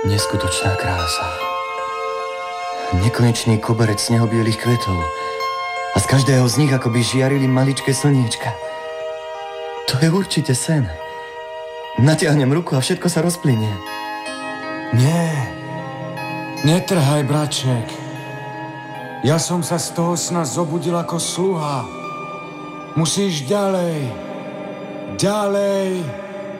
Neskutočná krása. Nekonečný koberec snehobielých kvetov. A z každého z nich akoby žiarili maličké slniečka. To je určite sen. Natiahnem ruku a všetko sa rozplynie. Nie. Netrhaj, braček. Ja som sa z toho sna zobudil ako sluha. Musíš ďalej. Ďalej.